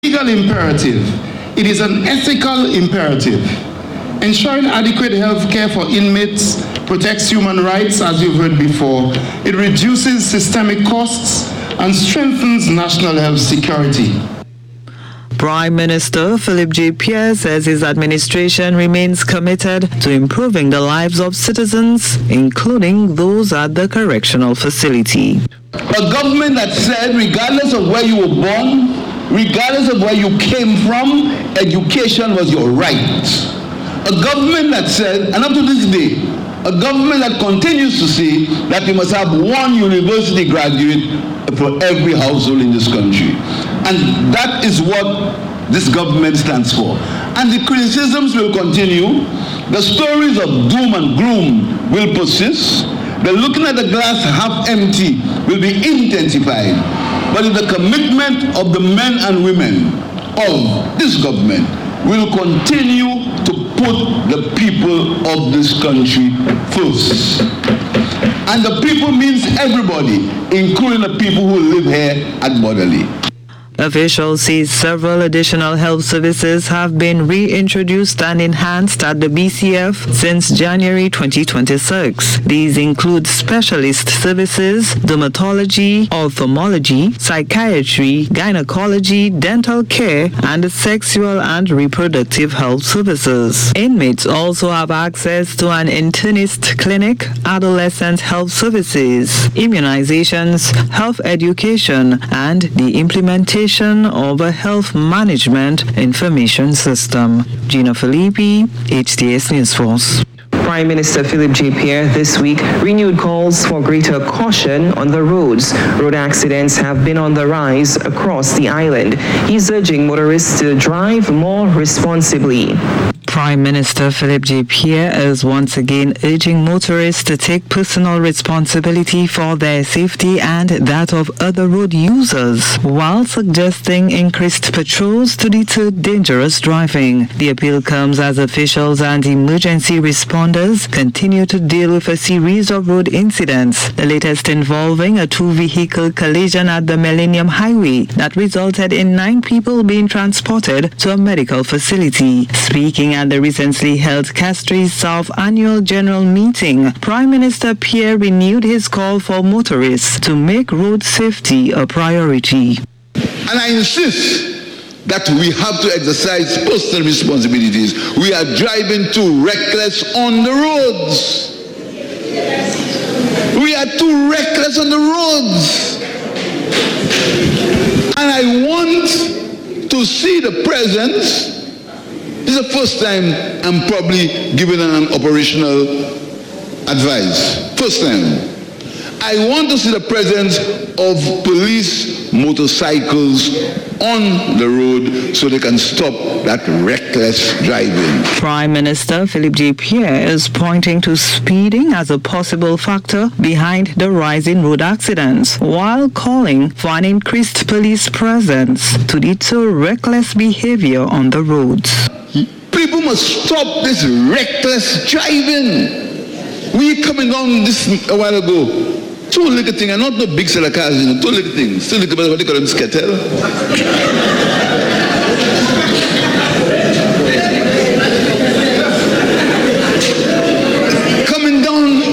legal imperative. It is an ethical imperative. Ensuring adequate health care for inmates protects human rights, as you've heard before. It reduces systemic costs and strengthens national health security. Prime Minister Philip J. Pierre says his administration remains committed to improving the lives of citizens, including those at the correctional facility. A government that said, regardless of where you were born, regardless of where you came from, education was your right. A government that said, and up to this day, a government that continues to say that you must have one university graduate for every household in this country. And that is what this government stands for. And the criticisms will continue. The stories of doom and gloom will persist. The looking at the glass half empty will be intensified. But the commitment of the men and women of this government will continue to put the people of this country first. And the people means everybody, including the people who live here at Borderley. Officials say several additional health services have been reintroduced and enhanced at the BCF since January 2026. These include specialist services, dermatology, ophthalmology, psychiatry, gynecology, dental care, and sexual and reproductive health services. Inmates also have access to an internist clinic, adolescent health services, immunizations, health education, and the implementation of a health management information system. Gina Filippi, HTS News Force. Prime Minister Philip J. Pierre this week renewed calls for greater caution on the roads. Road accidents have been on the rise across the island. He's urging motorists to drive more responsibly. Prime Minister Philip J. Pierre is once again urging motorists to take personal responsibility for their safety and that of other road users, while suggesting increased patrols to deter dangerous driving. The appeal comes as officials and emergency responders continue to deal with a series of road incidents, the latest involving a two-vehicle collision at the Millennium Highway that resulted in 9 people being transported to a medical facility. Speaking at the recently held Castries South Annual General Meeting, Prime Minister Pierre renewed his call for motorists to make road safety a priority. And I insist that we have to exercise personal responsibilities. We are driving too reckless on the roads. We are too reckless on the roads. And I want to see the presence. This is the first time I'm probably giving an operational advice. First time. I want to see the presence of police motorcycles on the road so they can stop that reckless driving. Prime Minister Philip J. Pierre is pointing to speeding as a possible factor behind the rise in road accidents, while calling for an increased police presence to deter reckless behavior on the roads. People must stop this reckless driving. We coming down this a while ago. Two little things, and not the big set of cars, you know, two little things. Still little, what they call them, skettle. Coming down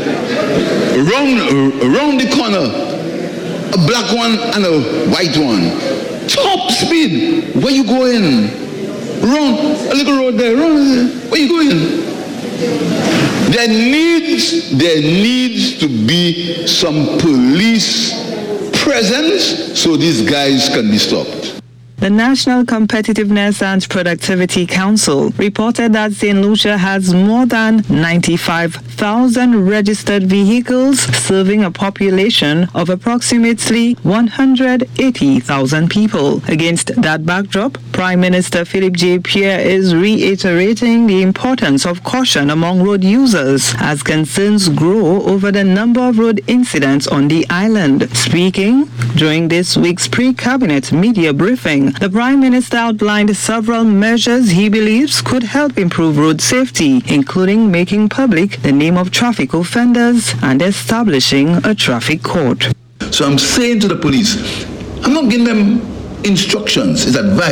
around the corner, a black one and a white one. Top speed. Where you going? Run a little road there. Run. Where you going? There needs to be some police presence so these guys can be stopped. The National Competitiveness and Productivity Council reported that St. Lucia has more than 95,000 registered vehicles serving a population of approximately 180,000 people. Against that backdrop, Prime Minister Philip J. Pierre is reiterating the importance of caution among road users as concerns grow over the number of road incidents on the island. Speaking during this week's pre-cabinet media briefing, the Prime Minister outlined several measures he believes could help improve road safety, including making public the name of traffic offenders and establishing a traffic court. So I'm saying to the police, I'm not giving them instructions, his advice.